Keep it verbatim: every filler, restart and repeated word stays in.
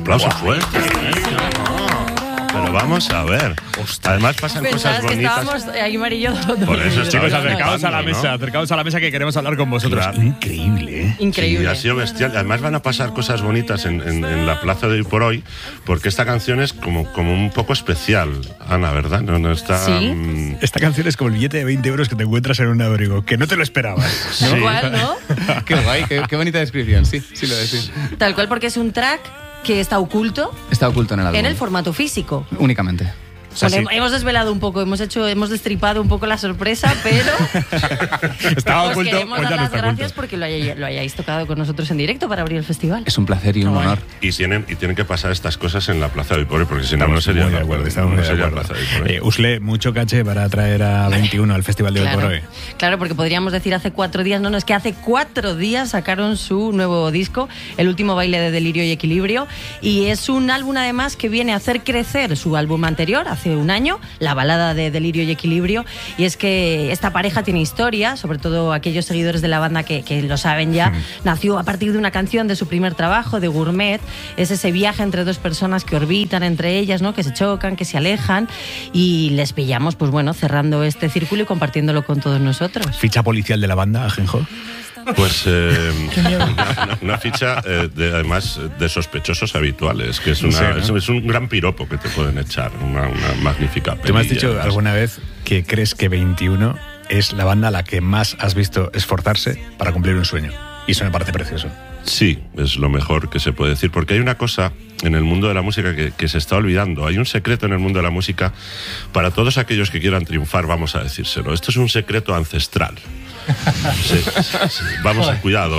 aplauso fuerte. Pero vamos a ver. Ostras. Además pasan cosas bonitas. Que estábamos ahí amarillo. Por eso chicos, acercaos a la mesa, ¿no? acercaos a la mesa que queremos hablar con vosotros. Claro. Increíble, ¿eh? Increíble. Sí, ha sido bestial. Además van a pasar cosas bonitas en, en, en la plaza de Hoy por Hoy, porque esta canción es como, como un poco especial, Ana, ¿verdad? No, no está. ¿Sí? Um... Esta canción es como el billete de veinte euros que te encuentras en un abrigo, que no te lo esperabas. Sí. Tal cual, ¿no? Qué guay, qué, qué bonita descripción, sí, sí lo decís. Tal cual, porque es un track que está oculto Está oculto en el álbum. en el formato físico. Únicamente. O sea, Bueno, sí. hemos desvelado un poco, hemos hecho, hemos destripado un poco la sorpresa, pero Estaba os oculto, queremos pues dar ya no las está gracias oculto. porque lo, hay, lo hayáis tocado con nosotros en directo para abrir el festival. Es un placer y un honor. Y tienen, y tienen que pasar estas cosas en la plaza de Hoy por Hoy, porque si no, no Estamos sería muy de la- acuerdo, no estamos muy de sería acuerdo. plaza de Hoy por Hoy. Eh, Usle, mucho caché para traer a veintiuno al Festival de Hoy Claro, por Hoy. claro, porque podríamos decir hace cuatro días, no, no, es que hace cuatro días sacaron su nuevo disco, El último baile de delirio y equilibrio, y es un álbum además que viene a hacer crecer su álbum anterior, hace un año, La balada de delirio y equilibrio, y es que esta pareja tiene historia, sobre todo aquellos seguidores de la banda que, que lo saben ya, mm. nació a partir de una canción de su primer trabajo, de Gourmet, es ese viaje entre dos personas que orbitan entre ellas, ¿no? Que se chocan, que se alejan, y les pillamos, pues bueno, cerrando este círculo y compartiéndolo con todos nosotros. ¿Ficha policial de la banda, Ajenjo? Pues eh, una, una ficha eh, de, además de sospechosos habituales, que es, una, Sí, ¿no? es, es un gran piropo que te pueden echar, una, una magnífica Tú me has perilla, dicho además. alguna vez que crees que veintiuno es la banda a la que más has visto esforzarse para cumplir un sueño. Y eso me parece precioso. Sí, es lo mejor que se puede decir, porque hay una cosa en el mundo de la música que, que se está olvidando. Hay un secreto en el mundo de la música para todos aquellos que quieran triunfar, vamos a decírselo. Esto es un secreto ancestral. Sí, sí, sí. Vamos a cuidado.